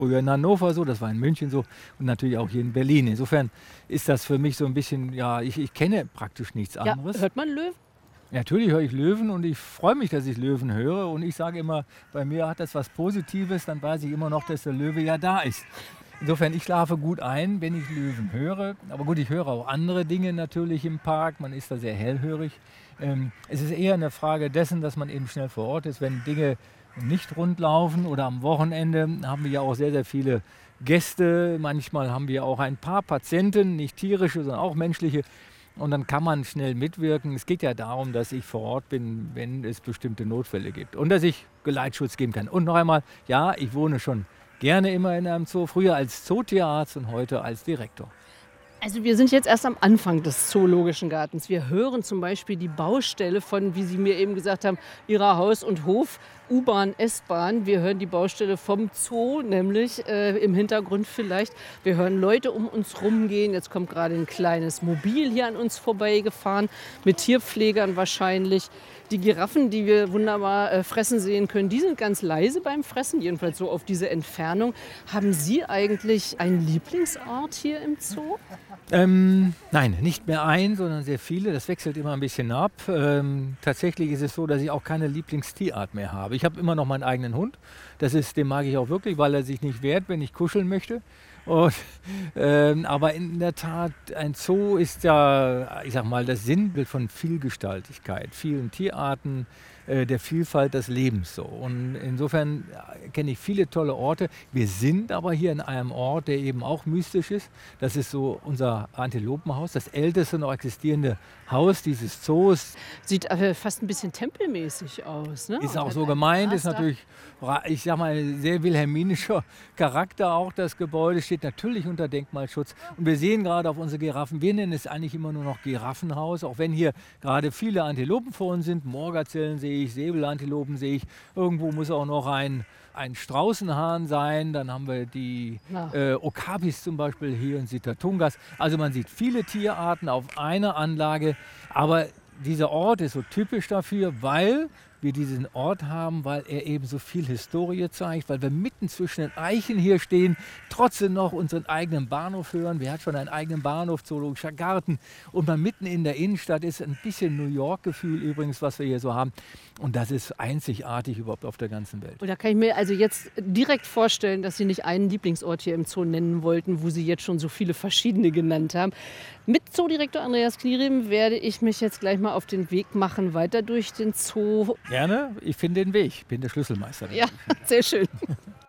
früher in Hannover so, das war in München so und natürlich auch hier in Berlin. Insofern ist das für mich so ein bisschen, ja, ich kenne praktisch nichts Ja, anderes. hört man Löwen? Natürlich höre ich Löwen und ich freue mich, dass ich Löwen höre und ich sage immer, bei mir hat das was Positives, dann weiß ich immer noch, dass der Löwe ja da ist. Insofern, ich schlafe gut ein, wenn ich Löwen höre. Aber gut, ich höre auch andere Dinge natürlich im Park. Man ist da sehr hellhörig. Es ist eher eine Frage dessen, dass man eben schnell vor Ort ist. Wenn Dinge nicht rund laufen oder am Wochenende haben wir ja auch sehr, sehr viele Gäste. Manchmal haben wir auch ein paar Patienten, nicht tierische, sondern auch menschliche. Und dann kann man schnell mitwirken. Es geht ja darum, dass ich vor Ort bin, wenn es bestimmte Notfälle gibt. Und dass ich Geleitschutz geben kann. Und noch einmal, ja, ich wohne schon gerne immer in einem Zoo, früher als Zootierarzt und heute als Direktor. Also wir sind jetzt erst am Anfang des Zoologischen Gartens. Wir hören zum Beispiel die Baustelle von, wie Sie mir eben gesagt haben, Ihrer Haus und Hof, U-Bahn, S-Bahn. Wir hören die Baustelle vom Zoo, nämlich im Hintergrund vielleicht. Wir hören Leute um uns rumgehen. Jetzt kommt gerade ein kleines Mobil hier an uns vorbeigefahren, mit Tierpflegern wahrscheinlich. Die Giraffen, die wir wunderbar fressen sehen können, die sind ganz leise beim Fressen, jedenfalls so auf diese Entfernung. Haben Sie eigentlich einen Lieblingsort hier im Zoo? Nein, nicht mehr ein, sondern sehr viele. Das wechselt immer ein bisschen ab. Tatsächlich ist es so, dass ich auch keine Lieblingstierart mehr habe. Ich habe immer noch meinen eigenen Hund. Den mag ich auch wirklich, weil er sich nicht wehrt, wenn ich kuscheln möchte. Und, aber in der Tat, ein Zoo ist ja, ich sag mal, das Sinnbild von Vielgestaltigkeit, vielen Tierarten, der Vielfalt des Lebens so. Und insofern kenne ich viele tolle Orte. Wir sind aber hier in einem Ort, der eben auch mystisch ist. Das ist so unser Antilopenhaus, das älteste noch existierende Haus dieses Zoos. Sieht fast ein bisschen tempelmäßig aus, ne? Ist Und auch hat so ein gemeint, ist Glasdach. natürlich, ich sag mal, sehr wilhelminischer Charakter auch. Das Gebäude steht natürlich unter Denkmalschutz. Und wir sehen gerade auf unsere Giraffen, wir nennen es eigentlich immer nur noch Giraffenhaus, auch wenn hier gerade viele Antilopen vor uns sind. Morgazellen sehe ich, Säbelantilopen sehe ich. Irgendwo muss auch noch ein Straußenhahn sein. Dann haben wir die Na, Okapis zum Beispiel hier in Sitatungas. Also man sieht viele Tierarten auf einer Anlage. Aber dieser Ort ist so typisch dafür, weil wir diesen Ort haben, weil er eben so viel Historie zeigt, weil wir mitten zwischen den Eichen hier stehen, trotzdem noch unseren eigenen Bahnhof hören. Wir haben schon einen eigenen Bahnhof, Zoologischer Garten und man mitten in der Innenstadt ist ein bisschen New York-Gefühl übrigens, was wir hier so haben. Und das ist einzigartig überhaupt auf der ganzen Welt. und da kann ich mir also jetzt direkt vorstellen, dass Sie nicht einen Lieblingsort hier im Zoo nennen wollten, wo Sie jetzt schon so viele verschiedene genannt haben. Mit Zoodirektor Andreas Knierim werde ich mich jetzt gleich mal auf den Weg machen, weiter durch den Zoo. Gerne, ich finde den Weg, bin der Schlüsselmeister. Ja, sehr schön.